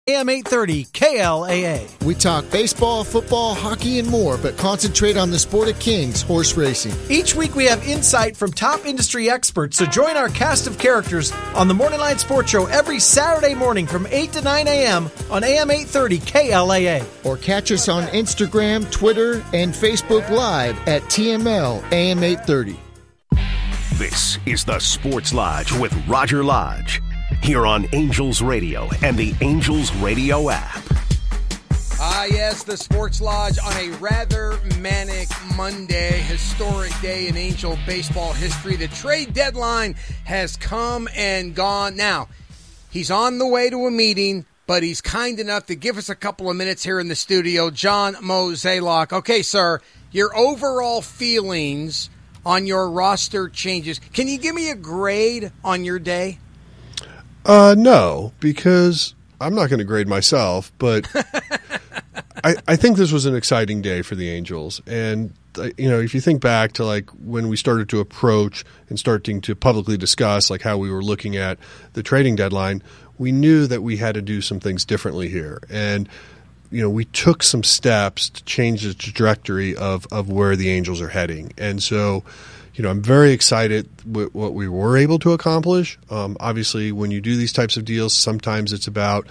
AM 830 KLAA. We talk baseball, football, hockey, and more, but concentrate on the sport of kings, horse racing. Each week we have insight from top industry experts, so join our cast of characters on the Morning Line Sports Show every Saturday morning from 8 to 9 a.m. on AM 830 KLAA. Or catch us on Instagram, Twitter, and Facebook Live at TML AM 830. This is the Sports Lodge with Roger Lodge, here on Angels Radio and the Angels Radio app. Yes, the Sports Lodge on a rather manic Monday, historic day in Angel baseball history. The trade deadline has come and gone. Now, he's on the way to a meeting, but he's kind enough to give us a couple of minutes here in the studio. John Mozeliak. Okay, sir, your overall feelings on your roster changes. Can you give me a grade on your day? No, because I'm not going to grade myself, but I think this was an exciting day for the Angels. And, if you think back to like when we started to approach and starting to publicly discuss like how we were looking at the trading deadline, we knew that we had to do some things differently here. And, we took some steps to change the trajectory of where the Angels are heading. And so, I'm very excited with what we were able to accomplish. Obviously, when you do these types of deals, sometimes it's about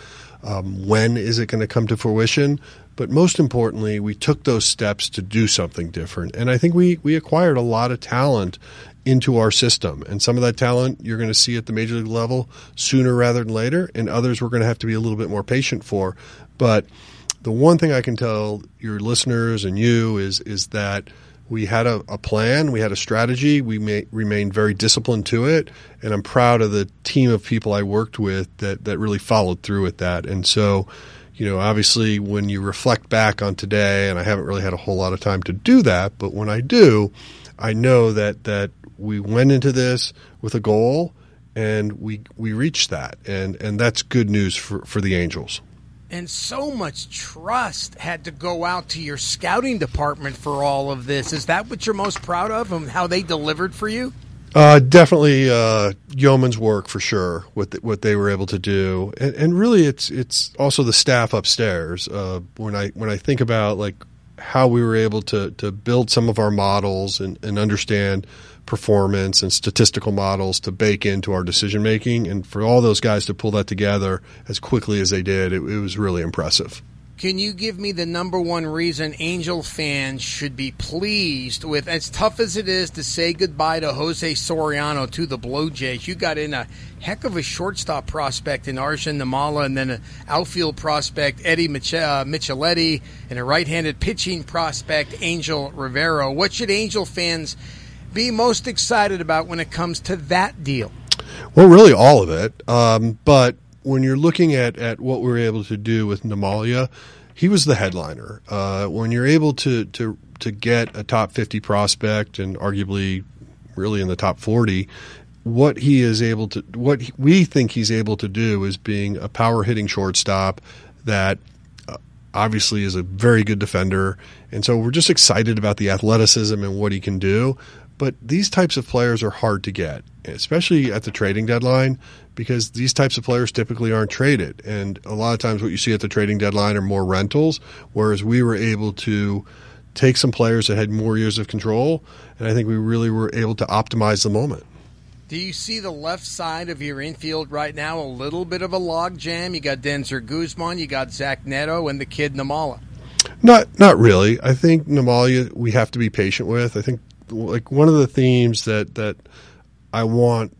when is it going to come to fruition. But most importantly, we took those steps to do something different. And I think we acquired a lot of talent into our system. And some of that talent you're going to see at the major league level sooner rather than later, and others we're going to have to be a little bit more patient for. But the one thing I can tell your listeners and you is that we had a plan, we had a strategy, we remained very disciplined to it, and I'm proud of the team of people I worked with that really followed through with that. And so, obviously when you reflect back on today, and I haven't really had a whole lot of time to do that, but when I do, I know that we went into this with a goal, and we reached that, and that's good news for the Angels. And so much trust had to go out to your scouting department for all of this. Is that what you're most proud of, and how they delivered for you? Definitely yeoman's work for sure, what they were able to do. And really it's also the staff upstairs. When I think about like how we were able to build some of our models and understand performance and statistical models to bake into our decision making, and for all those guys to pull that together as quickly as they did, it was really impressive. Can you give me the number one reason Angel fans should be pleased with, as tough as it is to say goodbye to Jose Soriano to the Blue Jays, you got in a heck of a shortstop prospect in Arjun Nimmala, and then an outfield prospect, Eddie Micheletti, and a right-handed pitching prospect, Angel Rivero. What should Angel fans be most excited about when it comes to that deal? Well, really all of it. But when you're looking at what we were able to do with Nimmala, he was the headliner. When you're able to get a top 50 prospect, and arguably really in the top 40, what we think he's able to do is being a power hitting shortstop that obviously is a very good defender. And so we're just excited about the athleticism and what he can do. But these types of players are hard to get, especially at the trading deadline, because these types of players typically aren't traded. And a lot of times what you see at the trading deadline are more rentals, whereas we were able to take some players that had more years of control, and I think we really were able to optimize the moment. Do you see the left side of your infield right now a little bit of a log jam? You got Denzer Guzman, you got Zach Neto, and the kid Nimmala. Not really. I think Nimmala we have to be patient with. I think like one of the themes that I want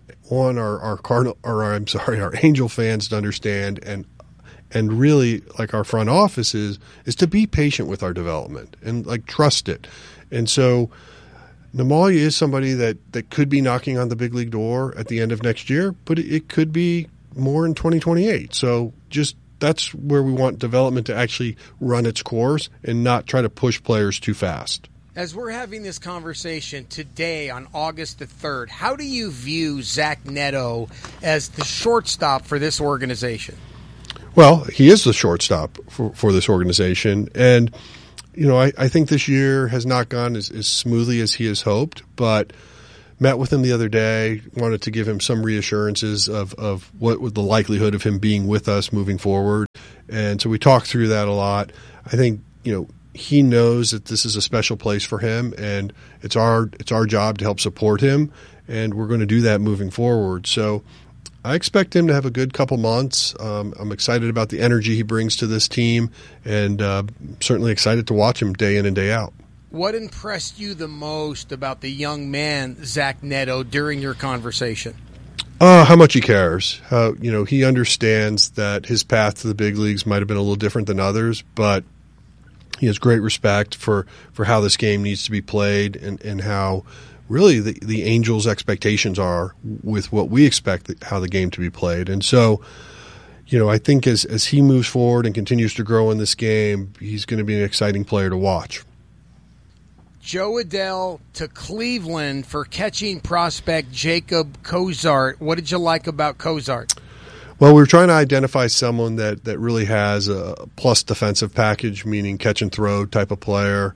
our Angel fans to understand, and really like our front office is to be patient with our development and like trust it. And so Nimmala is somebody that could be knocking on the big league door at the end of next year, but it could be more in 2028. So just that's where we want development to actually run its course and not try to push players too fast. As we're having this conversation today on August the 3rd, how do you view Zach Neto as the shortstop for this organization? Well, he is the shortstop for this organization. And, I think this year has not gone as smoothly as he has hoped. But met with him the other day, wanted to give him some reassurances of what would the likelihood of him being with us moving forward. And so we talked through that a lot. I think, he knows that this is a special place for him, and it's our job to help support him, and we're going to do that moving forward. So I expect him to have a good couple months. I'm excited about the energy he brings to this team, and certainly excited to watch him day in and day out. What impressed you the most about the young man, Zach Neto, during your conversation? How much he cares. How, he understands that his path to the big leagues might have been a little different than others, but he has great respect for how this game needs to be played and how really the Angels' expectations are with what we expect how the game to be played. And so, I think as he moves forward and continues to grow in this game, he's going to be an exciting player to watch. Joe Adell to Cleveland for catching prospect Jacob Cozart. What did you like about Cozart? Well, we were trying to identify someone that really has a plus defensive package, meaning catch and throw type of player,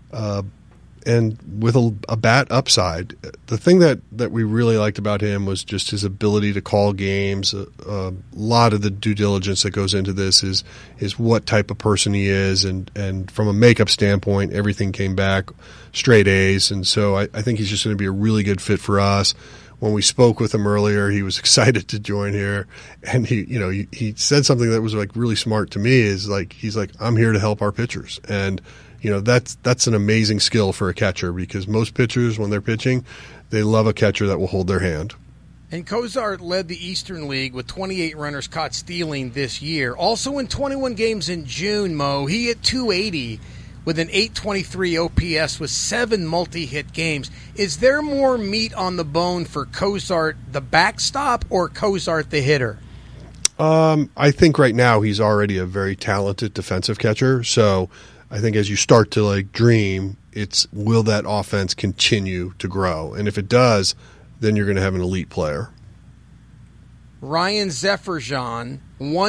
and with a bat upside. The thing that we really liked about him was just his ability to call games. A lot of the due diligence that goes into this is what type of person he is, and from a makeup standpoint, everything came back straight A's, and so I think he's just going to be a really good fit for us. When we spoke with him earlier, he was excited to join here, and he said something that was like really smart to me. He's like, I'm here to help our pitchers, and that's an amazing skill for a catcher, because most pitchers, when they're pitching, they love a catcher that will hold their hand. And Cozart led the Eastern League with 28 runners caught stealing this year. Also in 21 games in June, Mo, he hit .280 with an .823 OPS with 7 multi-hit games. Is there more meat on the bone for Cozart, the backstop, or Cozart, the hitter? I think right now he's already a very talented defensive catcher, so I think as you start to dream, will that offense continue to grow? And if it does, then you're going to have an elite player. Ryan Zefferjan,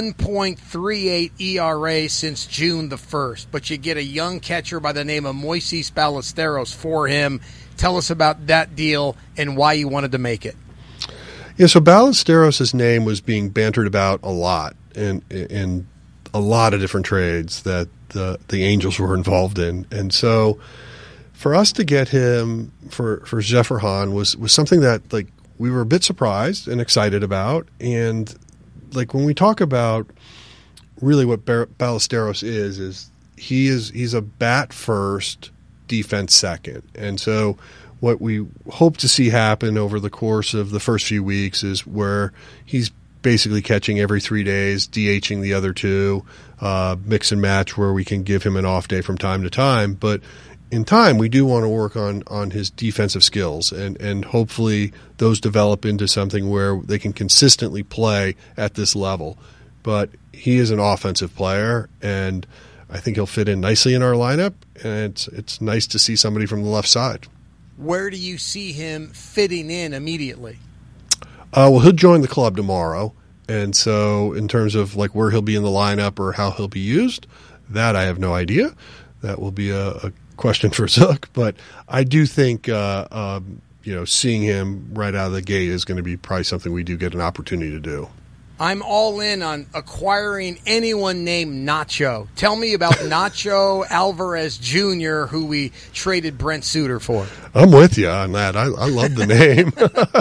1.38 ERA since June the 1st, but you get a young catcher by the name of Moises Ballesteros for him. Tell us about that deal and why you wanted to make it. Yeah, so Ballesteros' name was being bantered about a lot in a lot of different trades that the Angels were involved in. And so for us to get him for Zefferjan was something that we were a bit surprised and excited about. And when we talk about really what Ballesteros is he's a bat first, defense second. And so what we hope to see happen over the course of the first few weeks is where he's basically catching every 3 days, DHing the other 2, mix and match where we can give him an off day from time to time. But in time, we do want to work on his defensive skills, and hopefully those develop into something where they can consistently play at this level. But he is an offensive player, and I think he'll fit in nicely in our lineup, and it's nice to see somebody from the left side. Where do you see him fitting in immediately? Well, he'll join the club tomorrow, and so in terms of where he'll be in the lineup or how he'll be used, that I have no idea. That will be a question for Zook, but I do think seeing him right out of the gate is going to be probably something we do get an opportunity to do. I'm all in on acquiring anyone named Nacho. Tell me about Nacho Alvarez Jr., who we traded Brent Suter for. I'm with you on that. I love the name.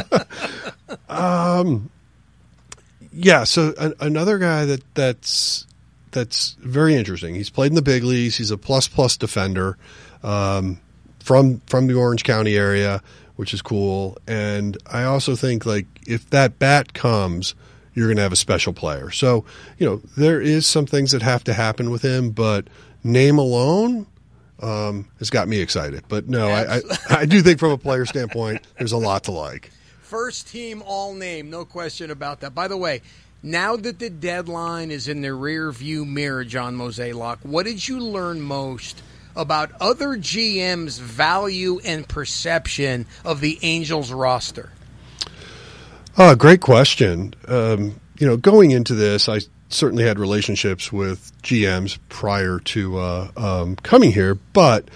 Yeah, so another guy that's very interesting. He's played in the big leagues. He's a plus defender from the Orange County area, which is cool. And I also think if that bat comes, you're going to have a special player. So, there is some things that have to happen with him, but name alone has got me excited. But no, I do think from a player standpoint, there's a lot to like. First team all name, no question about that. By the way, now that the deadline is in the rear view mirror, John Mozeliak, what did you learn most about other GMs' value and perception of the Angels roster? Great question. Going into this, I certainly had relationships with GMs prior to coming here, but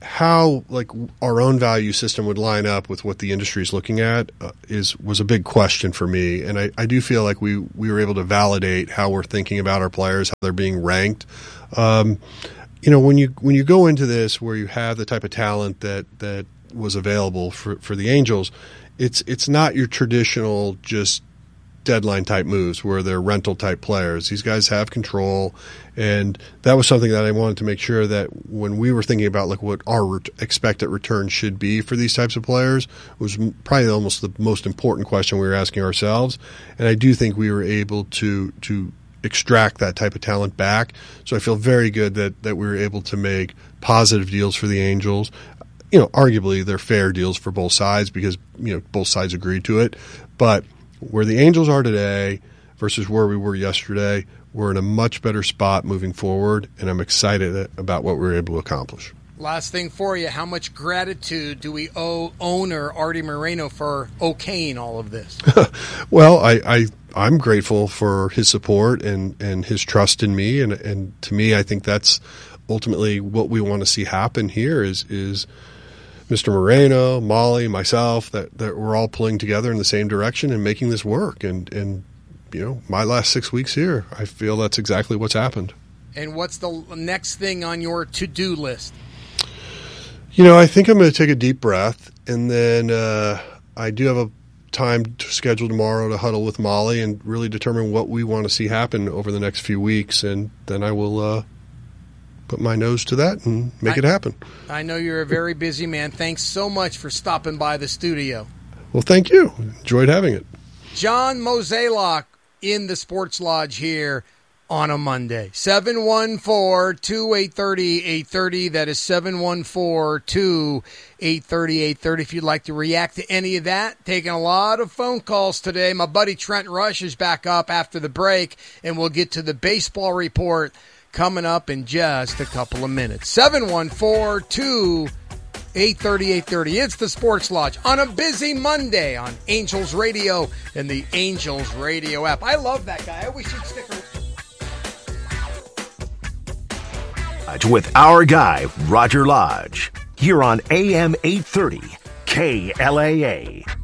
how like our own value system would line up with what the industry is looking at was a big question for me, and I do feel like we were able to validate how we're thinking about our players, how they're being ranked. When you go into this where you have the type of talent that was available for the Angels, it's not your traditional just deadline type moves where they're rental type players. These guys have control, and that was something that I wanted to make sure that when we were thinking about like what our expected return should be for these types of players was probably almost the most important question we were asking ourselves. And I do think we were able to extract that type of talent back. So I feel very good that we were able to make positive deals for the Angels. Arguably they're fair deals for both sides because both sides agreed to it, but where the Angels are today versus where we were yesterday, we're in a much better spot moving forward, and I'm excited about what we were able to accomplish. Last thing for you, how much gratitude do we owe owner Artie Moreno for okaying all of this? Well, I'm grateful for his support and his trust in me, and to me, I think that's ultimately what we want to see happen here is Mr. Moreno, Molly, myself, that we're all pulling together in the same direction and making this work. And my last 6 weeks here, I feel that's exactly what's happened. And what's the next thing on your to-do list? I think I'm going to take a deep breath, and then I do have a time scheduled tomorrow to huddle with Molly and really determine what we want to see happen over the next few weeks, and then I will put my nose to that and make it happen. I know you're a very busy man. Thanks so much for stopping by the studio. Well, thank you. Enjoyed having it. John Mozeliak in the Sports Lodge here on a Monday. 714-2-830-830. That is 714-2-830-830. If you'd like to react to any of that, taking a lot of phone calls today. My buddy Trent Rush is back up after the break, and we'll get to the baseball report coming up in just a couple of minutes. 714-2-830-830. It's the Sports Lodge on a busy Monday on Angels Radio and the Angels Radio app. I love that guy. I wish he'd stick around. With our guy, Roger Lodge, here on AM 830 KLAA.